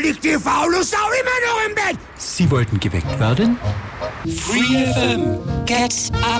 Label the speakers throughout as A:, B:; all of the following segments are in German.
A: liegt die faule Sau immer noch im Bett.
B: Sie wollten geweckt werden? Free FM, get up!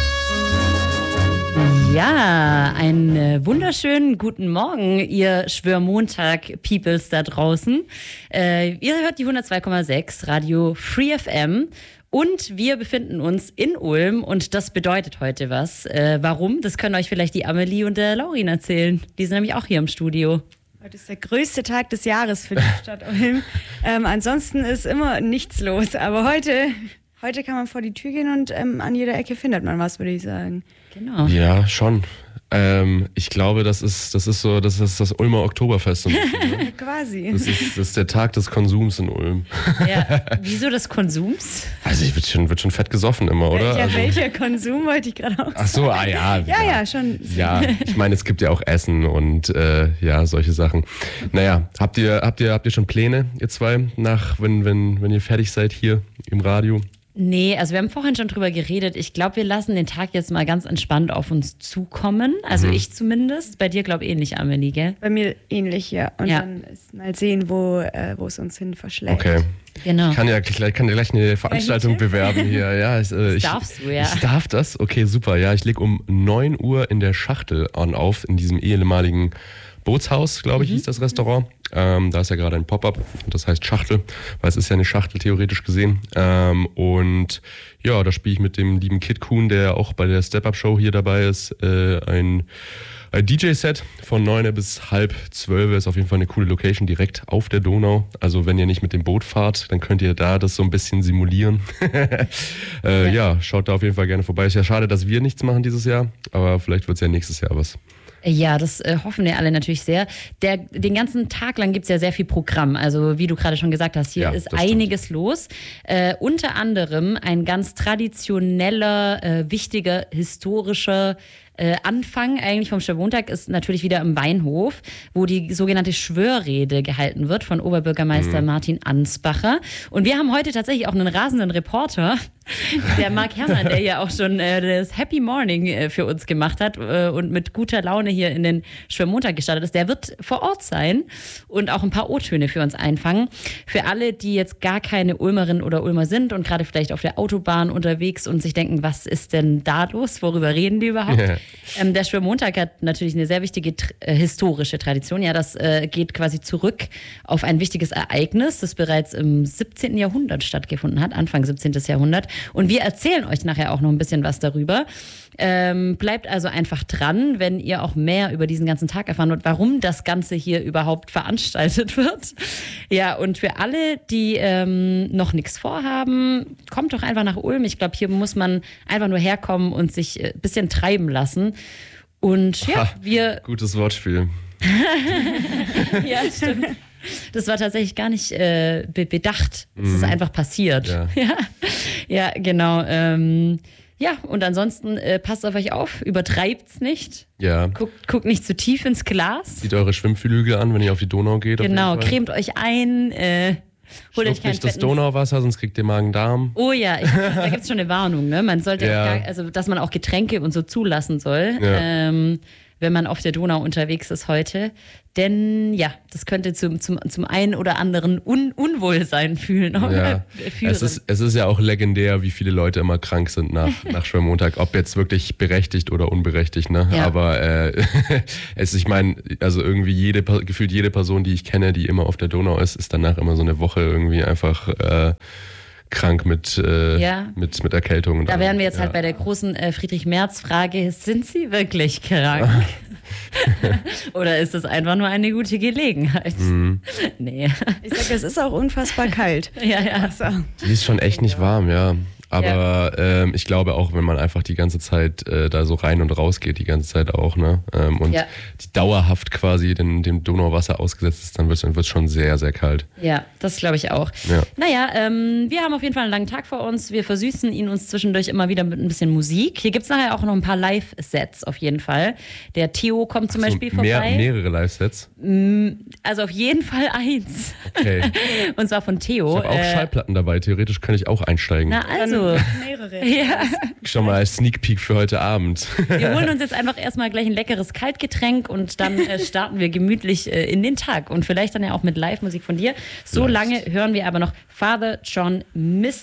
C: Ja, einen wunderschönen guten Morgen, ihr Schwörmontag-Peoples da draußen. Ihr hört die 102,6 Radio Free FM und wir befinden uns in Ulm und das bedeutet heute was. Warum? Das können euch vielleicht die Amelie und der Laurin erzählen. Die sind nämlich auch hier im Studio.
D: Heute ist der größte Tag des Jahres für die Stadt Ulm. Ansonsten ist immer nichts los, aber heute kann man vor die Tür gehen und an jeder Ecke findet man was, würde ich sagen.
C: Genau.
E: Ja, schon. Ich glaube, das ist das Ulmer Oktoberfest. Ne?
D: Quasi.
E: Das ist der Tag des Konsums in Ulm.
C: Ja, wieso des Konsums?
E: Also wird schon fett gesoffen immer, oder?
D: Welcher Konsum wollte ich gerade auch sagen.
E: Ach so, ja.
D: Ja, schon.
E: Ja, ich meine, es gibt ja auch Essen und solche Sachen. Naja, habt ihr schon Pläne, ihr zwei, wenn ihr fertig seid hier im Radio?
C: Nee, also wir haben vorhin schon drüber geredet. Ich glaube, wir lassen den Tag jetzt mal ganz entspannt auf uns zukommen. Also ich zumindest. Bei dir, glaube ich, ähnlich, Amelie, gell?
D: Bei mir ähnlich, ja. Und dann mal sehen, wo es uns hin verschlägt.
E: Okay.
C: Genau.
E: Ich kann ja gleich eine Veranstaltung bewerben hier. Ja,
C: das darfst du, ja.
E: Ich darf das? Okay, super. Ja, ich lege um 9 Uhr in der Schachtel auf, in diesem ehemaligen Bootshaus, glaube ich, hieß das Restaurant. Da ist ja gerade ein Pop-up und das heißt Schachtel, weil es ist ja eine Schachtel theoretisch gesehen. Und ja, da spiele ich mit dem lieben Kid Kuhn, der auch bei der Step-Up-Show hier dabei ist, ein DJ-Set von 9 bis halb 12. Ist auf jeden Fall eine coole Location direkt auf der Donau. Also wenn ihr nicht mit dem Boot fahrt, dann könnt ihr da das so ein bisschen simulieren. Ja, schaut da auf jeden Fall gerne vorbei. Ist ja schade, dass wir nichts machen dieses Jahr, aber vielleicht wird es ja nächstes Jahr was.
C: Ja, das hoffen wir alle natürlich sehr. Den ganzen Tag lang gibt es ja sehr viel Programm. Also wie du gerade schon gesagt hast, hier ist einiges los. Unter anderem ein ganz traditioneller, wichtiger, historischer Anfang eigentlich vom Schwörmontag ist natürlich wieder im Weinhof, wo die sogenannte Schwörrede gehalten wird von Oberbürgermeister Martin Ansbacher. Und wir haben heute tatsächlich auch einen rasenden Reporter, der Marc Herrmann, der ja auch schon das Happy Morning für uns gemacht hat und mit guter Laune hier in den Schwörmontag gestartet ist. Der wird vor Ort sein und auch ein paar O-Töne für uns einfangen. Für alle, die jetzt gar keine Ulmerin oder Ulmer sind und gerade vielleicht auf der Autobahn unterwegs und sich denken, was ist denn da los? Worüber reden die überhaupt? Yeah. Der Schwörmontag hat natürlich eine sehr wichtige historische Tradition. Ja, das geht quasi zurück auf ein wichtiges Ereignis, das bereits im 17. Jahrhundert stattgefunden hat, Anfang 17. Jahrhundert. Und wir erzählen euch nachher auch noch ein bisschen was darüber. Bleibt also einfach dran, wenn ihr auch mehr über diesen ganzen Tag erfahren wollt, warum das Ganze hier überhaupt veranstaltet wird. Ja, und für alle, die noch nichts vorhaben, kommt doch einfach nach Ulm. Ich glaube, hier muss man einfach nur herkommen und sich ein bisschen treiben lassen. Und ja,
E: gutes Wortspiel.
C: Ja, stimmt. Das war tatsächlich gar nicht bedacht. Es ist einfach passiert. Ja, genau. Ja, und ansonsten passt auf euch auf, übertreibt's nicht.
E: Ja.
C: Guckt nicht zu tief ins Glas.
E: Zieht eure Schwimmflügel an, wenn ihr auf die Donau geht.
C: Genau, cremt euch ein. Holt euch kein
E: nicht das Donauwasser, sonst kriegt ihr Magen-Darm.
C: Oh ja, da gibt es schon eine Warnung, ne? Man sollte dass man auch Getränke und so zulassen soll, wenn man auf der Donau unterwegs ist heute. Denn ja, das könnte zum einen oder anderen Unwohlsein führen.
E: Ja. Es ist ja auch legendär, wie viele Leute immer krank sind nach Schwörmontag, ob jetzt wirklich berechtigt oder unberechtigt. Ne? Ja. Aber ich meine, also irgendwie gefühlt jede Person, die ich kenne, die immer auf der Donau ist danach immer so eine Woche irgendwie einfach krank mit Erkältung.
C: Da wären wir jetzt halt bei der großen Friedrich-Merz-Frage, sind Sie wirklich krank? Oder ist das einfach nur eine gute Gelegenheit? Nee.
D: Ich sag, es ist auch unfassbar kalt.
C: Ja.
E: Die ist schon echt nicht warm, ja. Aber ich glaube auch, wenn man einfach die ganze Zeit da so rein und raus geht, die ganze Zeit auch, ne? Und die dauerhaft quasi dem Donauwasser ausgesetzt ist, dann wird es schon sehr, sehr kalt.
C: Ja, das glaube ich auch. Ja. Naja, wir haben auf jeden Fall einen langen Tag vor uns. Wir versüßen ihn uns zwischendurch immer wieder mit ein bisschen Musik. Hier gibt es nachher auch noch ein paar Live-Sets auf jeden Fall. Der Theo kommt zum Beispiel vorbei.
E: Mehrere Live-Sets?
C: Also auf jeden Fall eins.
E: Okay.
C: Und zwar von Theo.
E: Ich habe auch Schallplatten dabei. Theoretisch kann ich auch einsteigen.
C: Na also.
D: Mehrere mehrere.
C: Ja.
E: Schon mal als Sneak Peek für heute Abend.
C: Wir holen uns jetzt einfach erstmal gleich ein leckeres Kaltgetränk und dann starten wir gemütlich in den Tag. Und vielleicht dann ja auch mit Live-Musik von dir. So lange hören wir aber noch Father John Misty.